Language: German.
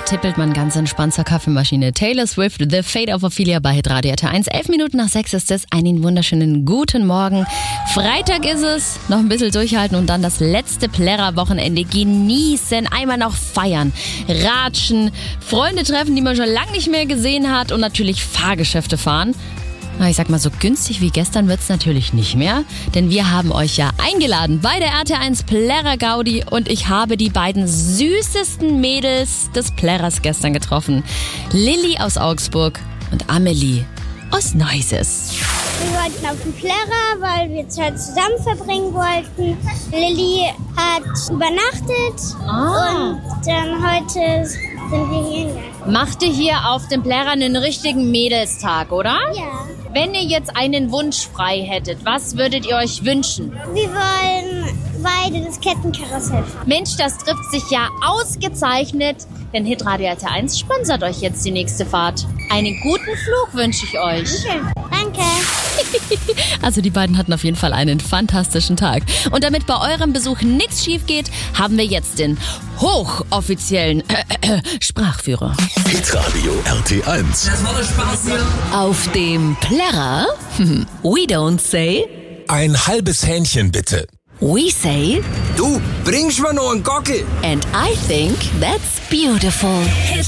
tippelt man ganz entspannt zur Kaffeemaschine. Taylor Swift, The Fate of Ophelia bei Hitradio 1. 11 Minuten nach 6 ist es. Einen wunderschönen guten Morgen. Freitag ist es. Noch ein bisschen durchhalten und dann das letzte Plärrer-Wochenende genießen. Einmal noch feiern, ratschen, Freunde treffen, die man schon lange nicht mehr gesehen hat und natürlich Fahrgeschäfte fahren. Ich sag mal, so günstig wie gestern wird's natürlich nicht mehr, denn wir haben euch ja eingeladen bei der RT1 Plärrer Gaudi und ich habe die beiden süßesten Mädels des Plärrers gestern getroffen. Lilly aus Augsburg und Amelie aus Neuses. Wir wollten auf den Plärrer, weil wir Zeit zusammen verbringen wollten. Lilly hat übernachtet und dann heute sind wir hier hingegangen. Macht ihr hier auf dem Plärrer einen richtigen Mädelstag, oder? Ja. Wenn ihr jetzt einen Wunsch frei hättet, was würdet ihr euch wünschen? Wir wollen beide das Kettenkarussell fahren. Mensch, das trifft sich ja ausgezeichnet, denn Hitradio 1 sponsert euch jetzt die nächste Fahrt. Einen guten Flug wünsche ich euch. Okay. Danke. Also die beiden hatten auf jeden Fall einen fantastischen Tag. Und damit bei eurem Besuch nichts schief geht, haben wir jetzt den hochoffiziellen Sprachführer. Hitradio RT1. Das war der Spaß hier. Auf dem Plärrer, we don't say, Ein halbes Hähnchen bitte. we say, Du, bringst mir noch einen Gockel. and I think that's beautiful.